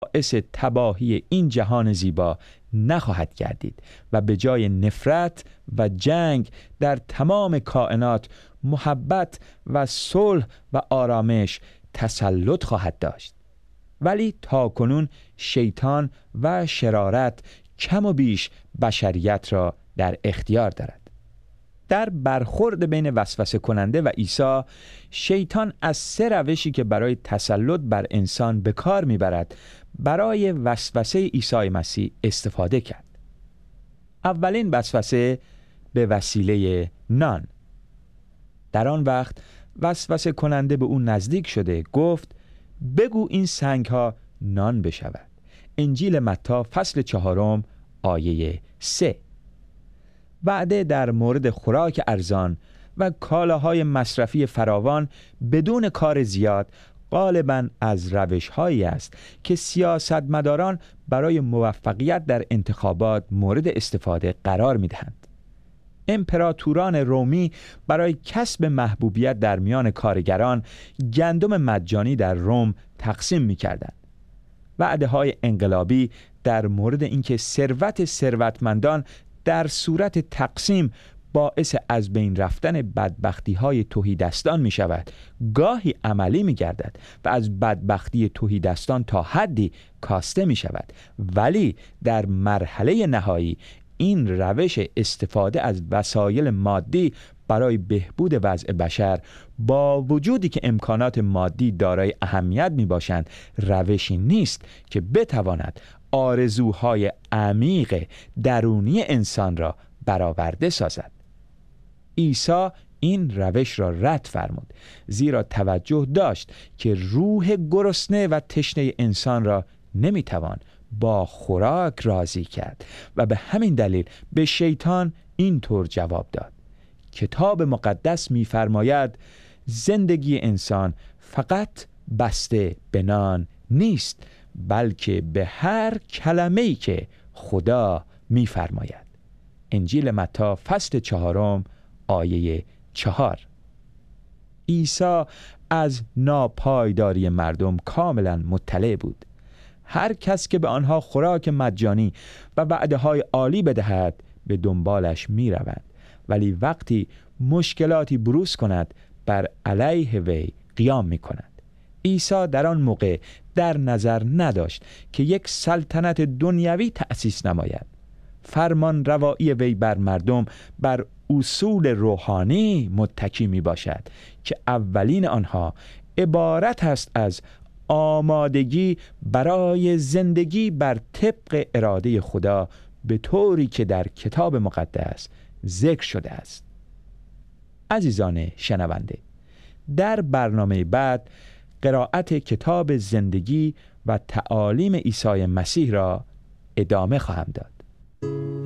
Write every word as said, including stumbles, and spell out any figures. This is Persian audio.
باعث تباهی این جهان زیبا نخواهد گردید و به جای نفرت و جنگ در تمام کائنات محبت و صلح و آرامش تسلط خواهد داشت. ولی تاکنون شیطان و شرارت کم و بیش بشریت را در اختیار دارد. در برخورد بین وسوسه کننده و عیسی، شیطان از سه روشی که برای تسلط بر انسان به کار میبرد برای وسوسه عیسی مسیح استفاده کرد. اولین وسوسه به وسیله نان. در آن وقت وسوسه کننده به او نزدیک شده گفت بگو این سنگ ها نان بشود. انجیل متی فصل چهارم آیه سه. وعده در مورد خوراک ارزان و کالاهای مصرفی فراوان بدون کار زیاد غالباً از روش‌هایی است که سیاستمداران برای موفقیت در انتخابات مورد استفاده قرار می‌دهند. امپراتوران رومی برای کسب محبوبیت در میان کارگران گندم مجانی در روم تقسیم می‌کردند. وعده‌های انقلابی در مورد اینکه ثروت ثروتمندان در صورت تقسیم باعث از بین رفتن بدبختی‌های تهیدستان می شود گاهی عملی می گردد و از بدبختی تهیدستان تا حدی کاسته می شود، ولی در مرحله نهایی این روش استفاده از وسایل مادی برای بهبود وضع بشر با وجودی که امکانات مادی دارای اهمیت می باشند روشی نیست که بتواند آرزوهای عمیق درونی انسان را برآورده سازد. عیسی این روش را رد فرمود، زیرا توجه داشت که روح گرسنه و تشنه انسان را نمیتوان با خوراک راضی کرد و به همین دلیل به شیطان اینطور جواب داد. کتاب مقدس می‌فرماید زندگی انسان فقط بسته به نان نیست، بلکه به هر کلمه‌ای که خدا می‌فرماید. انجیل متی فصل چهارم آیه چهار. عیسی از ناپایداری مردم کاملا مطلع بود. هر کس که به آنها خوراک مجانی و وعده‌های عالی بدهد به دنبالش می‌روند، ولی وقتی مشکلاتی بروز کند بر علیه وی قیام می‌کند. عیسی در آن موقع در نظر نداشت که یک سلطنت دنیوی تأسیس نماید. فرمان روایی وی بر مردم بر اصول روحانی متکی می باشد که اولین آنها عبارت است از آمادگی برای زندگی بر طبق اراده خدا به طوری که در کتاب مقدس ذکر شده است. عزیزان شنونده، در برنامه بعد قرائت کتاب زندگی و تعالیم عیسی مسیح را ادامه خواهم داد.